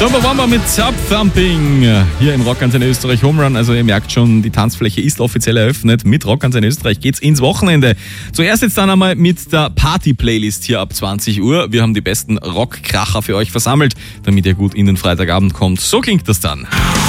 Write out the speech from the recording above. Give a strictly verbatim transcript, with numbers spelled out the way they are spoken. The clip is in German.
Chumbawamba mit Subthumping hier im Rockantenne Österreich Home Run. Also ihr merkt schon, die Tanzfläche ist offiziell eröffnet. Mit Rockantenne Österreich geht's ins Wochenende. Zuerst jetzt dann einmal mit der Party-Playlist hier ab zwanzig Uhr. Wir haben die besten Rockkracher für euch versammelt, damit ihr gut in den Freitagabend kommt. So klingt das dann.